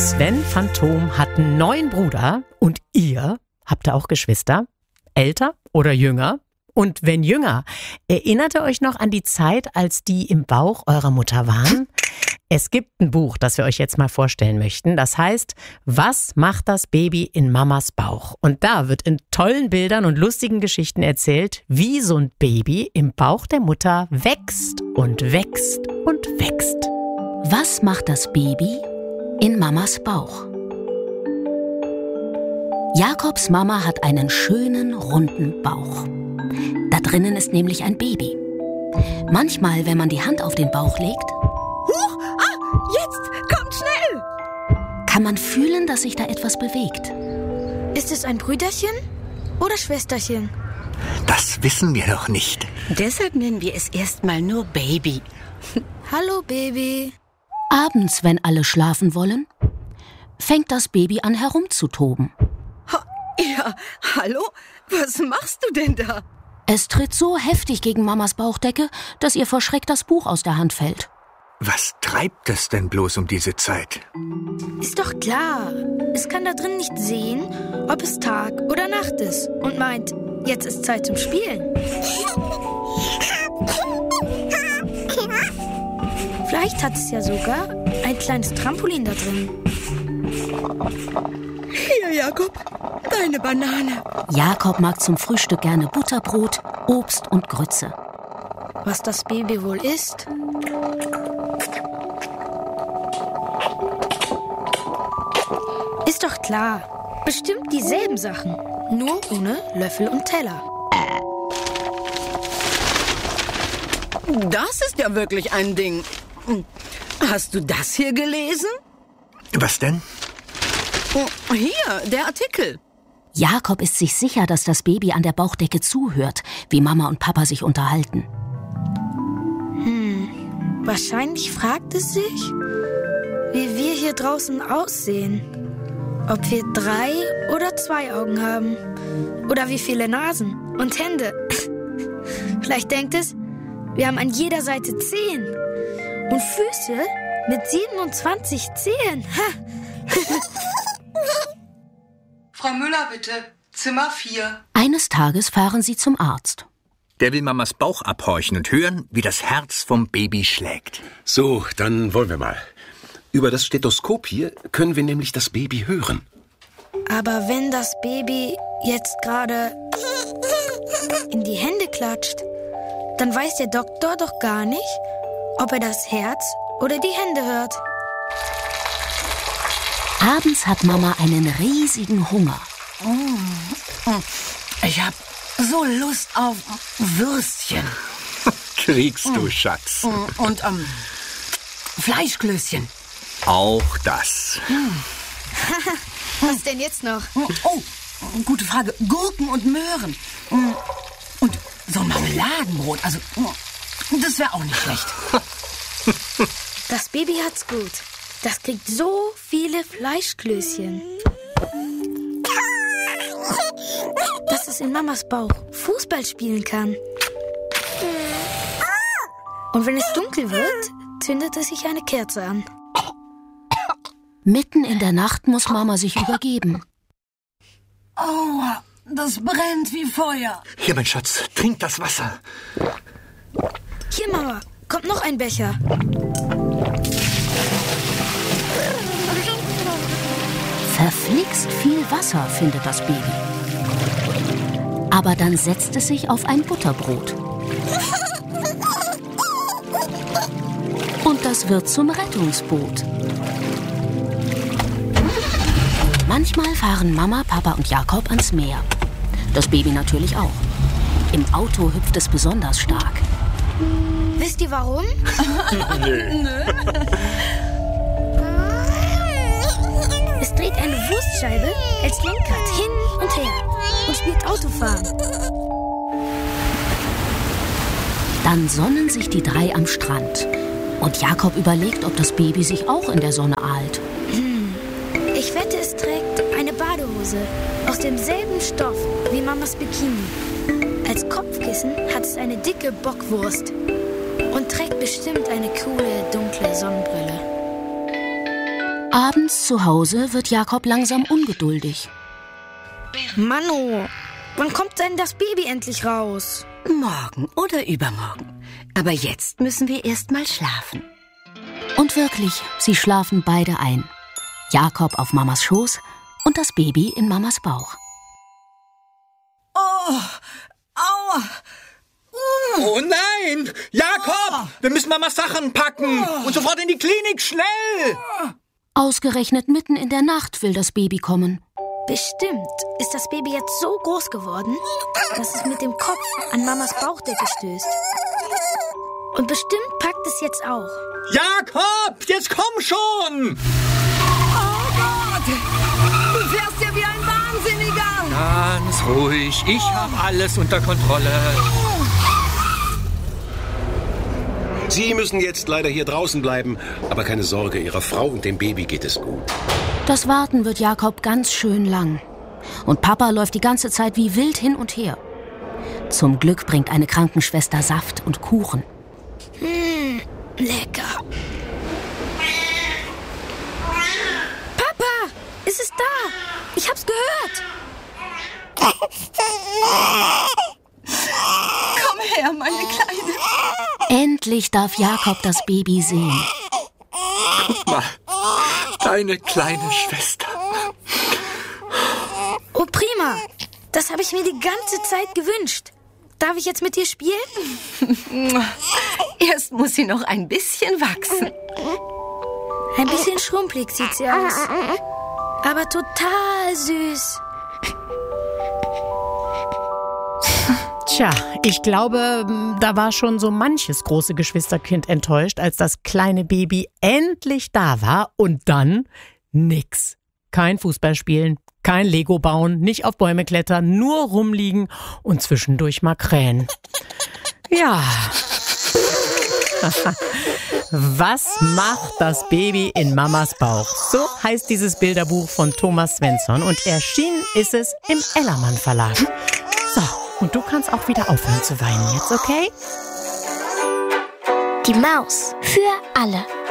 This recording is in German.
Sven Phantom hat einen neuen Bruder und ihr habt ihr auch Geschwister? Älter oder jünger? Und wenn jünger, erinnert ihr euch noch an die Zeit, als die im Bauch eurer Mutter waren? Es gibt ein Buch, das wir euch jetzt mal vorstellen möchten. Das heißt, was macht das Baby in Mamas Bauch? Und da wird in tollen Bildern und lustigen Geschichten erzählt, wie so ein Baby im Bauch der Mutter wächst und wächst und wächst. Was macht das Baby in Mamas Bauch? Jakobs Mama hat einen schönen, runden Bauch. Da drinnen ist nämlich ein Baby. Manchmal, wenn man die Hand auf den Bauch legt, Jetzt! Kommt schnell! kann man fühlen, dass sich da etwas bewegt. Ist es ein Brüderchen oder Schwesterchen? Das wissen wir noch nicht. Deshalb nennen wir es erstmal nur Baby. Hallo, Baby. Abends, wenn alle schlafen wollen, fängt das Baby an herumzutoben. Ja, hallo? Was machst du denn da? Es tritt so heftig gegen Mamas Bauchdecke, dass ihr vor Schreck das Buch aus der Hand fällt. Was treibt es denn bloß um diese Zeit? Ist doch klar. Es kann da drin nicht sehen, ob es Tag oder Nacht ist und meint, jetzt ist Zeit zum Spielen. Vielleicht hat es ja sogar ein kleines Trampolin da drin. Hier, Jakob, deine Banane. Jakob mag zum Frühstück gerne Butterbrot, Obst und Grütze. Was das Baby wohl isst? Ist doch klar. Bestimmt dieselben Sachen. Nur ohne Löffel und Teller. Das ist ja wirklich ein Ding. Hast du das hier gelesen? Was denn? Hier, der Artikel. Jakob ist sich sicher, dass das Baby an der Bauchdecke zuhört, wie Mama und Papa sich unterhalten. Wahrscheinlich fragt es sich, wie wir hier draußen aussehen. Ob wir 3 oder 2 Augen haben. Oder wie viele Nasen und Hände. Vielleicht denkt es, wir haben an jeder Seite 10. Und Füße mit 27 Zehen. Frau Müller, bitte. Zimmer 4. Eines Tages fahren sie zum Arzt. Der will Mamas Bauch abhorchen und hören, wie das Herz vom Baby schlägt. So, dann wollen wir mal. Über das Stethoskop hier können wir nämlich das Baby hören. Aber wenn das Baby jetzt gerade in die Hände klatscht, dann weiß der Doktor doch gar nicht, ob er das Herz oder die Hände hört. Abends hat Mama einen riesigen Hunger. Ich hab so Lust auf Würstchen. Kriegst du, Schatz. Und Fleischklößchen. Auch das. Was denn jetzt noch? Oh, gute Frage. Gurken und Möhren. Und so ein Marmeladenbrot. Also, das wäre auch nicht schlecht. Das Baby hat's gut. Das kriegt so viele Fleischklößchen. Dass es in Mamas Bauch Fußball spielen kann. Und wenn es dunkel wird, zündet es sich eine Kerze an. Mitten in der Nacht muss Mama sich übergeben. Aua, das brennt wie Feuer. Hier, mein Schatz, trink das Wasser. Hier, Mama, kommt noch ein Becher. Verflixt viel Wasser, findet das Baby. Aber dann setzt es sich auf ein Butterbrot. Und das wird zum Rettungsboot. Manchmal fahren Mama, Papa und Jakob ans Meer. Das Baby natürlich auch. Im Auto hüpft es besonders stark. Wisst ihr warum? Es dreht eine Wurstscheibe als Lenkrad hin und her und spielt Autofahren. Dann sonnen sich die 3 am Strand. Und Jakob überlegt, ob das Baby sich auch in der Sonne ahlt. Ich wette, es trägt eine Badehose aus demselben Stoff wie Mamas Bikini. Als Kopfkissen hat es eine dicke Bockwurst und trägt bestimmt eine coole, dunkle Sonnenbrille. Abends zu Hause wird Jakob langsam ungeduldig. Manu, wann kommt denn das Baby endlich raus? Morgen oder übermorgen. Aber jetzt müssen wir erst mal schlafen. Und wirklich, sie schlafen beide ein. Jakob auf Mamas Schoß und das Baby in Mamas Bauch. Oh, aua. Oh nein! Jakob! Wir müssen Mamas Sachen packen! Und sofort in die Klinik, schnell! Ausgerechnet mitten in der Nacht will das Baby kommen. Bestimmt ist das Baby jetzt so groß geworden, dass es mit dem Kopf an Mamas Bauchdecke stößt. Und bestimmt packt es jetzt auch. Jakob, jetzt komm schon! Oh Gott! Du fährst ja wie ein Wahnsinniger! Ganz ruhig, ich habe alles unter Kontrolle. Sie müssen jetzt leider hier draußen bleiben. Aber keine Sorge, Ihrer Frau und dem Baby geht es gut. Das Warten wird Jakob ganz schön lang. Und Papa läuft die ganze Zeit wie wild hin und her. Zum Glück bringt eine Krankenschwester Saft und Kuchen. Lecker. Papa, ist es da? Ich hab's gehört. Komm her, meine Kleine. Endlich darf Jakob das Baby sehen. Guck mal, deine kleine Schwester. Oh, prima. Das habe ich mir die ganze Zeit gewünscht. Darf ich jetzt mit dir spielen? Erst muss sie noch ein bisschen wachsen. Ein bisschen schrumpelig sieht sie aus. Aber total süß. Tja, ich glaube, da war schon so manches große Geschwisterkind enttäuscht, als das kleine Baby endlich da war und dann nix. Kein Fußball spielen, kein Lego bauen, nicht auf Bäume klettern, nur rumliegen und zwischendurch mal krähen. Ja. Was macht das Baby in Mamas Bauch? So heißt dieses Bilderbuch von Thomas Svensson und erschienen ist es im Ellermann Verlag. So. Und du kannst auch wieder aufhören zu weinen jetzt, okay? Die Maus für alle.